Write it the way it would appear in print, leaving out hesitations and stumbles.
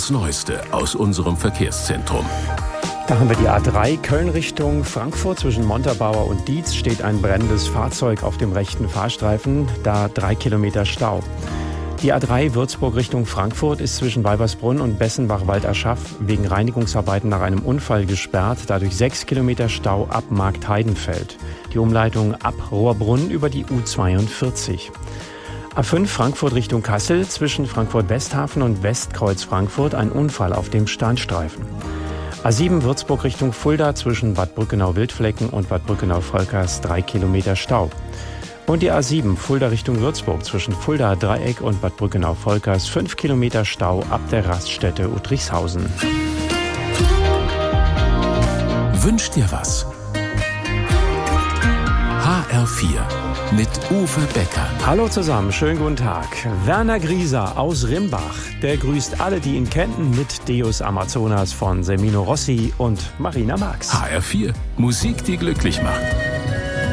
das Neueste aus unserem Verkehrszentrum. Da haben wir die A3 Köln Richtung Frankfurt. Zwischen Montabaur und Dietz steht ein brennendes Fahrzeug auf dem rechten Fahrstreifen. Da 3 Kilometer Stau. Die A3 Würzburg Richtung Frankfurt ist zwischen Weibersbrunn und Bessenbach-Walderschaff wegen Reinigungsarbeiten nach einem Unfall gesperrt. Dadurch 6 Kilometer Stau ab Marktheidenfeld. Die Umleitung ab Rohrbrunn über die U42. A5 Frankfurt Richtung Kassel. Zwischen Frankfurt-Westhafen und Westkreuz Frankfurt ein Unfall auf dem Standstreifen. A7 Würzburg Richtung Fulda zwischen Bad Brückenau-Wildflecken und Bad Brückenau-Volkers 3 Kilometer Stau. Und die A7 Fulda Richtung Würzburg zwischen Fulda Dreieck und Bad Brückenau-Volkers 5 Kilometer Stau ab der Raststätte Uttrichshausen. Wünsch dir was? HR4 mit Uwe Becker. Hallo zusammen, schönen guten Tag. Werner Grieser aus Rimbach, der grüßt alle, die ihn kennen, mit Deus Amazonas von Semino Rossi und Marina Marx. HR4, Musik, die glücklich macht.